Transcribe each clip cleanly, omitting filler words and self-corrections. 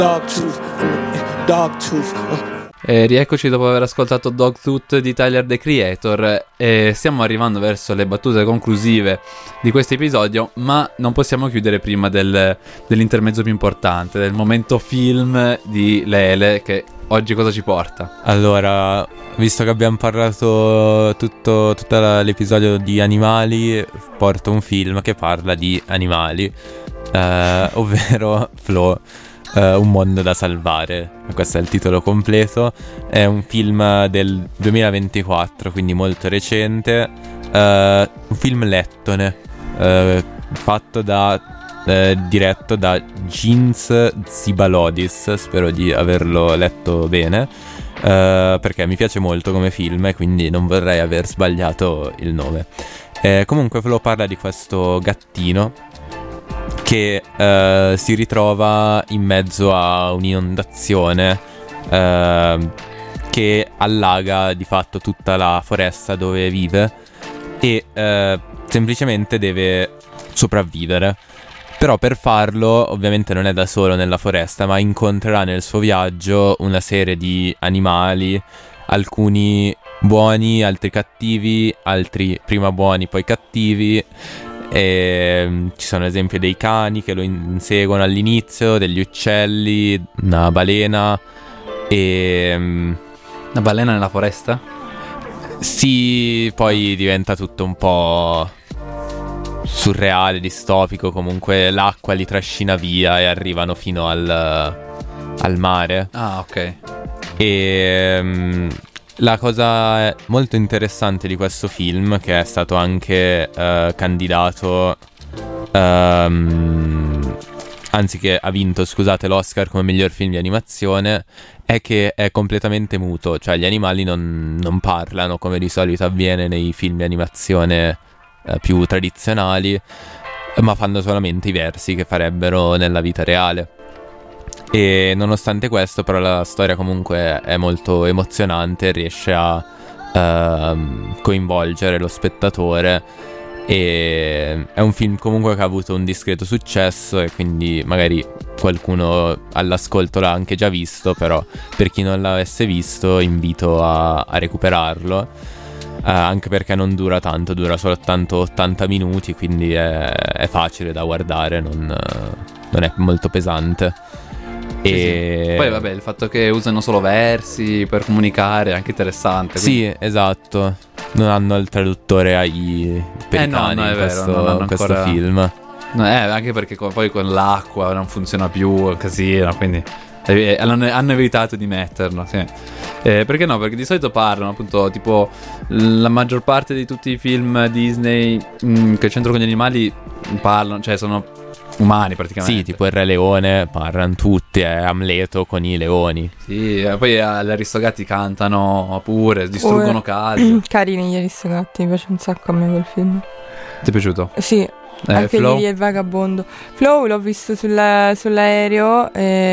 Rieccoci dopo aver ascoltato Dogtooth di Tyler, The Creator, e stiamo arrivando verso le battute conclusive di questo episodio, ma non possiamo chiudere prima dell'intermezzo più importante, del momento film di Lele, che oggi cosa ci porta? Allora, visto che abbiamo parlato tutto l'episodio di animali, porto un film che parla di animali, ovvero Flow. Un mondo da salvare, questo è il titolo completo. È un film del 2024, quindi molto recente, un film lettone, fatto diretto da Jeans Tsibalodis, spero di averlo letto bene, perché mi piace molto come film e quindi non vorrei aver sbagliato il nome. Comunque Flo parla di questo gattino che si ritrova in mezzo a un'inondazione che allaga di fatto tutta la foresta dove vive e semplicemente deve sopravvivere. Però per farlo ovviamente non è da solo nella foresta, ma incontrerà nel suo viaggio una serie di animali, alcuni buoni, altri cattivi, altri prima buoni poi cattivi. E ci sono esempi dei cani che lo inseguono all'inizio, degli uccelli, una balena e... Una balena nella foresta? Sì, poi diventa tutto un po' surreale, distopico. Comunque l'acqua li trascina via e arrivano fino al mare. Ah, ok. E... la cosa molto interessante di questo film, che è stato anche candidato, anzi che ha vinto, scusate, l'Oscar come miglior film di animazione, è che è completamente muto, cioè gli animali non parlano come di solito avviene nei film di animazione più tradizionali, ma fanno solamente i versi che farebbero nella vita reale. E nonostante questo però la storia comunque è molto emozionante, riesce a coinvolgere lo spettatore e è un film comunque che ha avuto un discreto successo e quindi magari qualcuno all'ascolto l'ha anche già visto, però per chi non l'avesse visto invito a recuperarlo, anche perché non dura tanto, dura soltanto 80 minuti, quindi è facile da guardare, non è molto pesante. E... sì. Poi vabbè, il fatto che usano solo versi per comunicare è anche interessante. Quindi... sì, esatto. Non hanno il traduttore AI per i cani no, è vero, in questo film. No, anche perché poi con l'acqua non funziona più, è un casino, quindi hanno evitato di metterlo, sì. Perché no? Perché di solito parlano appunto, tipo la maggior parte di tutti i film Disney che c'entrano con gli animali parlano, cioè sono umani praticamente. Sì, tipo il Re Leone parlano tutti, è Amleto con i leoni. Sì, poi gli Aristogatti cantano pure, distruggono case. Carini gli Aristogatti, mi piace un sacco a me quel film. Ti è piaciuto? Sì, anche Flow? Lily e il vagabondo. Flow l'ho visto sull'aereo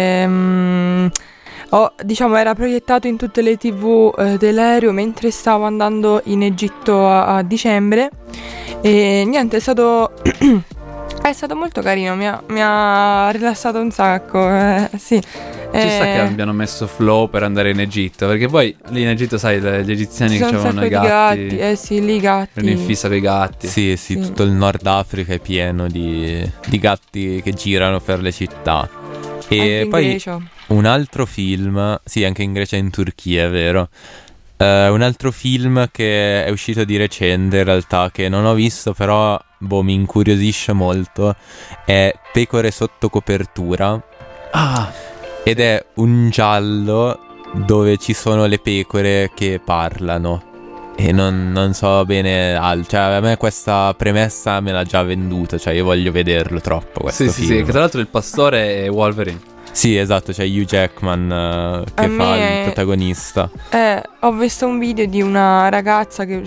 diciamo era proiettato in tutte le TV dell'aereo mentre stavo andando in Egitto a dicembre e niente, è stato molto carino, mi ha rilassato un sacco, sì. Ci sta che abbiano messo Flow per andare in Egitto, perché poi lì in Egitto sai gli egiziani che avevano i gatti. Sì, lì i gatti. Erano in fissa con i gatti. Sì, tutto il Nord Africa è pieno di gatti che girano per le città. E anche in poi Grecia. Un altro film, sì, anche in Grecia e in Turchia, è vero. Un altro film che è uscito di recente in realtà, che non ho visto però mi incuriosisce molto, è Pecore sotto copertura. Ed è un giallo dove ci sono le pecore che parlano e non so bene cioè a me questa premessa me l'ha già venduta, cioè io voglio vederlo troppo questo film. Sì, che tra l'altro il pastore è Wolverine. Sì, esatto, c'è Hugh Jackman che fa il protagonista. Ho visto un video di una ragazza che